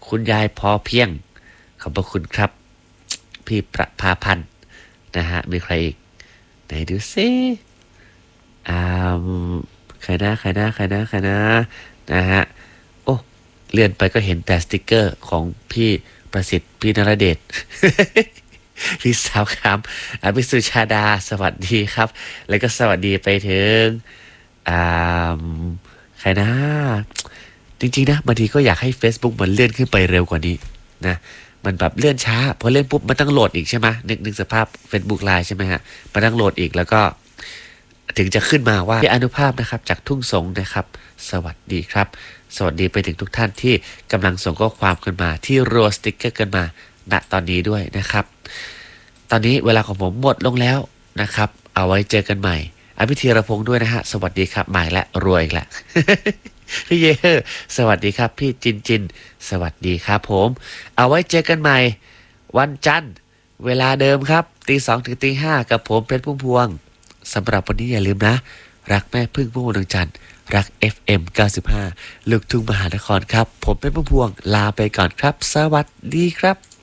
คุณยายพอเพียงขอบพระคุณครับพี่ประภาพันธ์นะฮะมีใครอีกไหนดูซิอ่าใครนะนะฮะโอ้เลื่อนไปก็เห็นแต่สติกเกอร์ของพี่ประสิทธิ์พี่นรเดช พี่สาวครับพี่สุชาดาสวัสดีครับ แล้วก็สวัสดีไปถึงอ่าใครนะจริงๆนะบางทีก็อยากให้ Facebook มันเลื่อนขึ้นไปเร็วกว่านี้นะมันแบบเลื่อนช้าพอเลื่อนปุ๊บมันต้องโหลดอีกใช่ไหมนึกสภาพ Facebook Live ใช่ไหมฮะมันต้องโหลดอีกแล้วก็ถึงจะขึ้นมาว่าพี่อนุภาพนะครับจากทุ่งสงนะครับ สวัสดีครับสวัสดีไปถึงทุกท่านที่กำลังส่งข้อความกันมาที่รัวสติกเกอร์กันมาณตอนนี้ด้วยนะครับ ตอนนี้เวลาของผมหมดลงแล้วนะครับเอาไว้เจอกันใหม่อภิธีรพงษ์ด้วยนะฮะสวัสดีครับใหม่และรวยอีกละ พี่เยอสวัสดีครับพี่จินสวัสดีครับผมเอาไว้เจอกันใหม่วันจันทร์เวลาเดิมครับตี 2ถึงตี 5กับผมเพชรพุ่มพวงสำหรับวันนี้อย่าลืมนะรักแม่พึ่งพุ่มพวงดวงจันทร์รัก FM 95ลูกทุ่งมหานครครับผมเพชรพุ่มพวงลาไปก่อนครับสวัสดีครับ